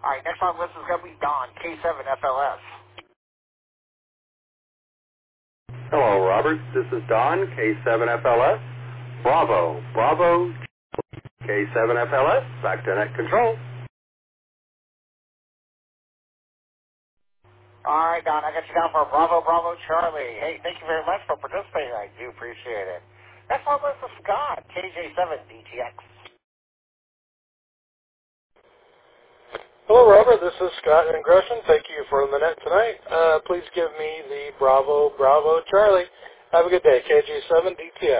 All right, next on the list is going to be Don, K7FLS. Hello, Robert. This is Don, K7FLS. Bravo, Bravo, K7FLS. Back to net control. All right, Don, I got you down for Bravo, Bravo, Charlie. Hey, thank you very much for participating. I do appreciate it. Next on the list is Scott, KJ7DTX. Hello, Robert. This is Scott in Gresham. Thank you for the net tonight. Please give me the Bravo, Bravo, Charlie. Have a good day. KG7DTX.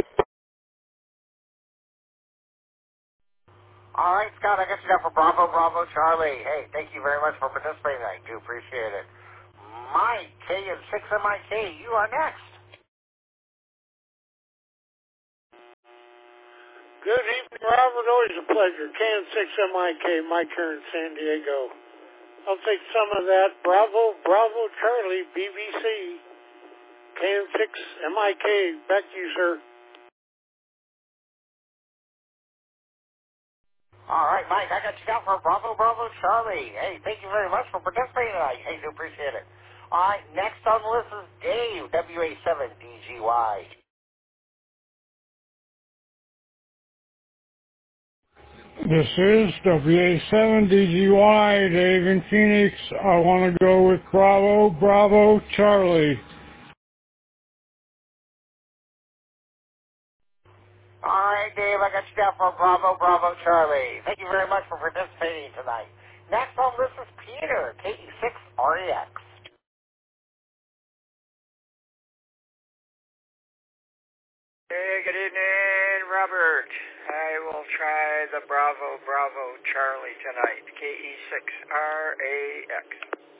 All right, Scott, I got you down for Bravo, Bravo, Charlie. Hey, thank you very much for participating. I do appreciate it. Mike, K6MIK, you are next. Good evening, Robert. Always a pleasure. KN6MIK, Mike here in San Diego. I'll take some of that. Bravo, Bravo, Charlie, BBC. KN6MIK, back to you, sir. All right, Mike, I got you down for Bravo, Bravo, Charlie. Hey, thank you very much for participating tonight. Hey, do appreciate it. All right, next on the list is Dave, WA7DGY. This is WA7DGY, Dave in Phoenix. I want to go with Bravo, Bravo, Charlie. All right, Dave, I got you down for Bravo, Bravo, Charlie. Thank you very much for participating tonight. Next on the list is Peter, KE6REX. Hey, good evening, Robert. I will try the Bravo, Bravo, Charlie tonight. KE6RAX.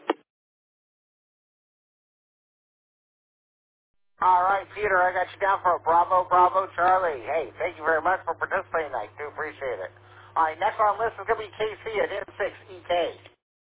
All right, Peter, I got you down for Bravo, Bravo, Charlie. Hey, thank you very much for participating tonight. Do appreciate it. All right, next on the list is going to be KC at N6EK.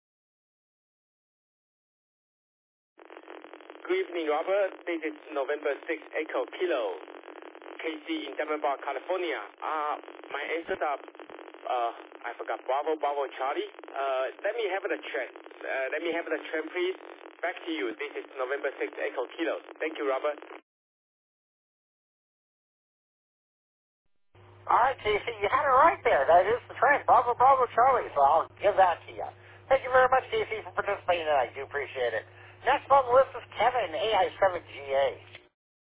Good evening, Robert. This is November 6 Echo Kilo, KC in Denver, California. My answers are, I forgot, Bravo, Bravo, Charlie. Let me have the trend. Please. Back to you. This is November 6 Echo Kilo. Thank you, Robert. All right, KC, you had it right there. That is the trend. Bravo, Bravo, Charlie. So I'll give that to you. Thank you very much, KC, for participating, and I do appreciate it. Next on the list is Kevin, AI7GA.